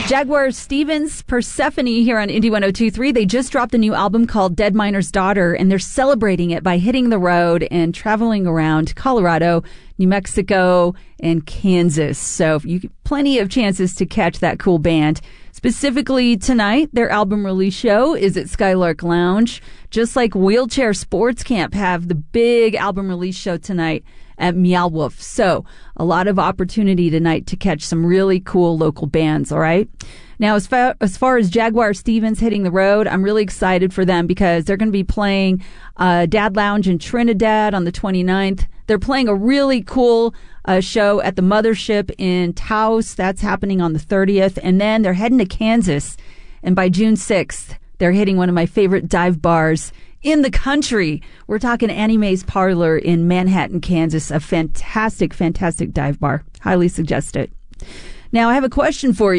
Jaguar Stevens, Persephone here on Indie 102.3. They just dropped a new album called Dead Miner's Daughter, and they're celebrating it by hitting the road and traveling around Colorado, New Mexico, and Kansas. So plenty of chances to catch that cool band. Specifically tonight, their album release show is at Skylark Lounge. Just like Wheelchair Sports Camp have the big album release show tonight at Meow Wolf. So a lot of opportunity tonight to catch some really cool local bands, all right? Now, as far as Jaguar Stevens hitting the road, I'm really excited for them because they're going to be playing Dad Lounge in Trinidad on the 29th. They're playing a really cool show at the Mothership in Taos. That's happening on the 30th. And then they're heading to Kansas. And by June 6th, they're hitting one of my favorite dive bars in the country. We're talking Annie Mae's Parlor in Manhattan, Kansas. A fantastic, fantastic dive bar. Highly suggest it. Now, I have a question for you.